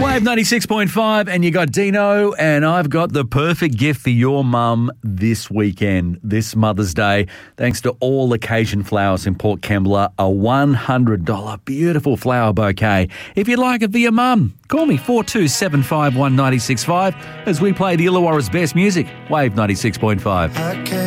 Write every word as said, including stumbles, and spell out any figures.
Wave ninety-six point five, and you got Dino, and I've got the perfect gift for your mum this weekend, this Mother's Day, thanks to All Occasion Flowers in Port Kembla, a one hundred dollars beautiful flower bouquet. If you'd like it for your mum, call me four two seven five one nine six five as we play the Illawarra's best music, Wave ninety-six point five.